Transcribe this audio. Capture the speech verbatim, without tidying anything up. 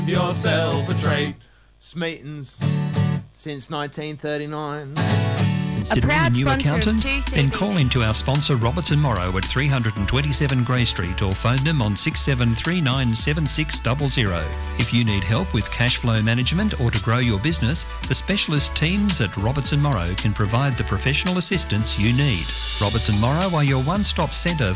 yourself a treat. Smeaton's since nineteen thirty-nine. Considering a, a new accountant? Then call into our sponsor Robertson Morrow at three twenty-seven Grey Street or phone them on six seven three nine seven six zero zero. If you need help with cash flow management or to grow your business, the specialist teams at Robertson Morrow can provide the professional assistance you need. Robertson Morrow are your one-stop centre